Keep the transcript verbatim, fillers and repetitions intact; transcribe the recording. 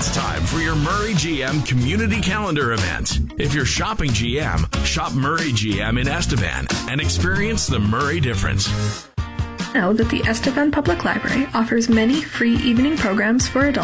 It's time for your Murray G M Community Calendar event. If you're shopping G M, shop Murray G M in Estevan and experience the Murray difference. Know that the Estevan Public Library offers many free evening programs for adults.